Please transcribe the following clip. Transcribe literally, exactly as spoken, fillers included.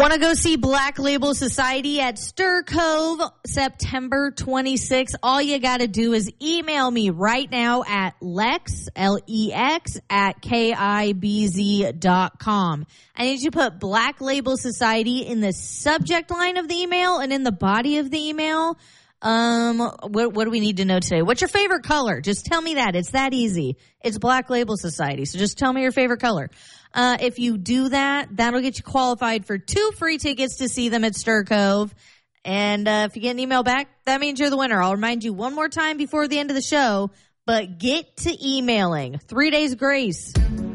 Want to go see Black Label Society at Stir Cove September twenty-sixth? All you got to do is email me right now at Lex, L E X, at K I B Z dot com. I need you to put Black Label Society in the subject line of the email and in the body of the email. Um, what, what do we need to know today? What's your favorite color? Just tell me that. It's that easy. It's Black Label Society. So just tell me your favorite color. Uh, if you do that, that'll get you qualified for two free tickets to see them at Stir Cove. And uh, if you get an email back, that means you're the winner. I'll remind you one more time before the end of the show, but get to emailing. Three days grace.